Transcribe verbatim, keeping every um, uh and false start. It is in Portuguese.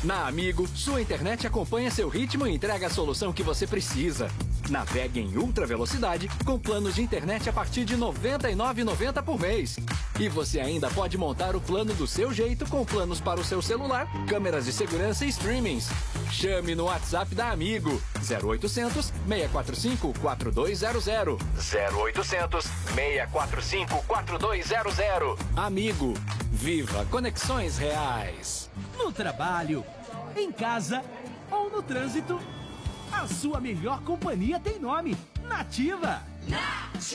Na Amigo, sua internet acompanha seu ritmo e entrega a solução que você precisa. Navegue em ultra velocidade com planos de internet a partir de noventa e nove reais e noventa centavos por mês. E você ainda pode montar o plano do seu jeito com planos para o seu celular, câmeras de segurança e streamings. Chame no WhatsApp da Amigo zero oitocentos, seis quatro cinco, quatro dois zero zero. zero oitocentos, seis quatro cinco, quatro dois zero zero. Amigo, viva conexões reais. No trabalho, em casa ou no trânsito, a sua melhor companhia tem nome: Nativa.